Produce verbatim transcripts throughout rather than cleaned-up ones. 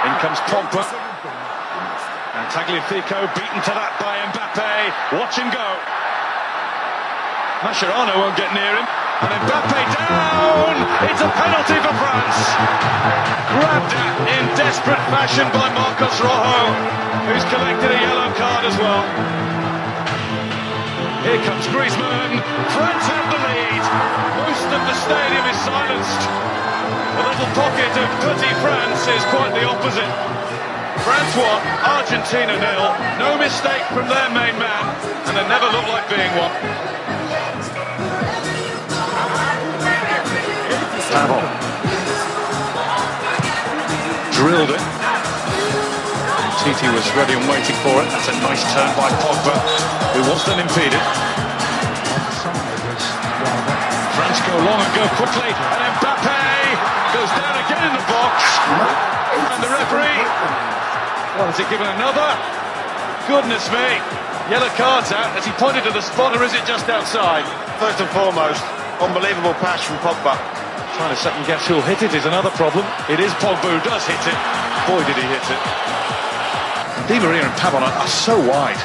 In comes Pogba. And Tagliafico beaten to that by Mbappe. Watch him go. Mascherano won't get near him. And Mbappe down! It's a penalty for France. Grabbed at in desperate fashion by Marcos Rojo, who's collected a yellow card as well. Here comes Griezmann. France have the lead. Most of the stadium is silenced. The little pocket of Petit France is quite the opposite. France one, Argentina nil. No mistake from their main man, and they never looked like being one. Pavon drilled it. Titi was ready and waiting for it. That's a nice turn by Pogba, who wasn't impeded. France go long and go quickly, and Mbappe goes down again in the box. And the referee, well, has he given another? Goodness me. Yellow card's out. Has he pointed to the spot, or is it just outside? First and foremost, unbelievable pass from Pogba. Trying to second guess who'll hit it is another problem. It is Pogba who does hit it. Boy, did he hit it. Di Maria and Pavon are, are so wide.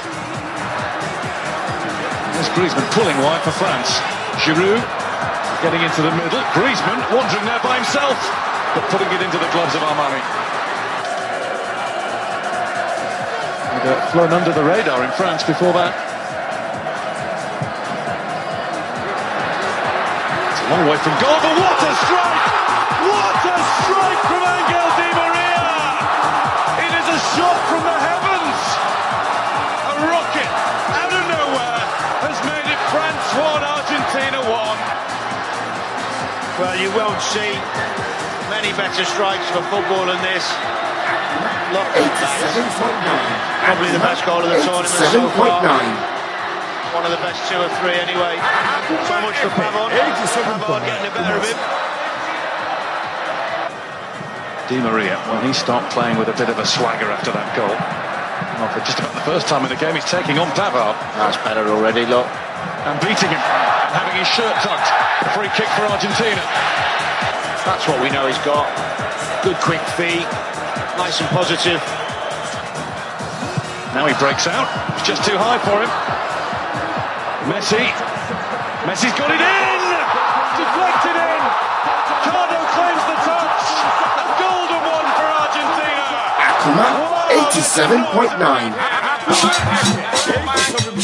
There's Griezmann pulling wide for France. Giroud getting into the middle. Griezmann wandering there by himself, but putting it into the gloves of Armani. And, uh, flown under the radar in France before that. Long way from goal, but what a strike! What a strike from Angel Di Maria! It is a shot from the heavens! A rocket out of nowhere has made it France one, Argentina one. Well, you won't see many better strikes for football than this. Look, probably the best goal of the tournament so far. One of the best two or three anyway. So much for Pavon. Pavon getting the better of him. Di Maria, when he started playing with a bit of a swagger after that goal. Well, for just about the first time in the game, he's taking on Pavard. That's better already, look. And beating him, and having his shirt tucked. A free kick for Argentina. That's what we know he's got. Good quick feet. Nice and positive. Now he breaks out. It's just too high for him. Messi, Messi's got it in! Deflected in! Cardo claims the touch! A golden one for Argentina! Akuma, eighty-seven point nine.